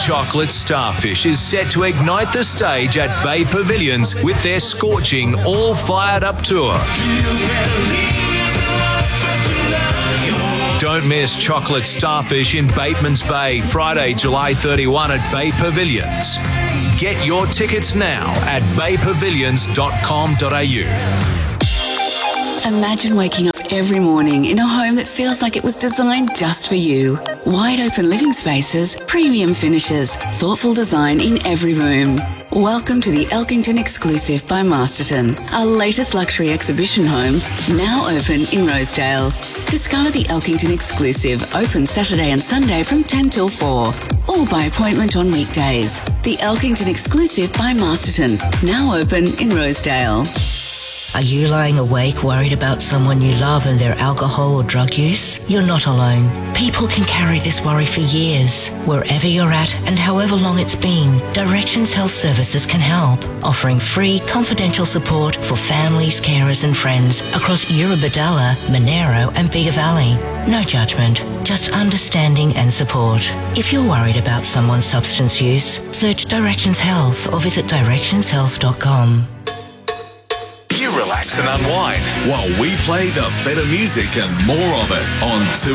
Chocolate Starfish is set to ignite the stage at Bay Pavilions with their scorching, all fired up tour. Don't miss Chocolate Starfish in Bateman's Bay, Friday, July 31 at Bay Pavilions. Get your tickets now at baypavilions.com.au. Imagine waking up every morning in a home that feels like it was designed just for you. Wide open living spaces, premium finishes, thoughtful design in every room. Welcome to the Elkington Exclusive by Masterton, our latest luxury exhibition home, now open in Rosedale. Discover the Elkington Exclusive, open Saturday and Sunday from 10 till 4, or by appointment on weekdays. The Elkington Exclusive by Masterton, now open in Rosedale. Are you lying awake worried about someone you love and their alcohol or drug use? You're not alone. People can carry this worry for years. Wherever you're at and however long it's been, Directions Health Services can help, offering free, confidential support for families, carers and friends across Eurobodalla, Monero and Bega Valley. No judgment, just understanding and support. If you're worried about someone's substance use, search Directions Health or visit directionshealth.com. You relax and unwind while we play the better music and more of it on